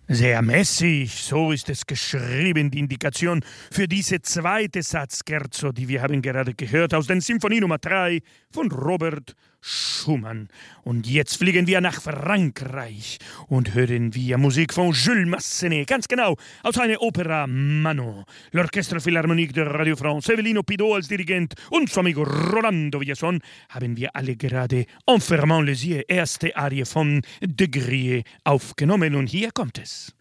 Sehr mäßig, so ist es geschrieben, die Indikation für diese zweite Satzscherzo, die wir haben gerade gehört aus der Symphonie Nummer 3 von Robert Schumann. Und jetzt fliegen wir nach Frankreich und hören wir Musik von Jules Massenet, ganz genau, aus einer Opera Manon. L'Orchestre Philharmonique de Radio France, Evelino Pidot als Dirigent und zu amigo Rolando Villazón haben wir alle gerade En fermant les yeux, erste Arie von De Grieux aufgenommen und hier kommt es.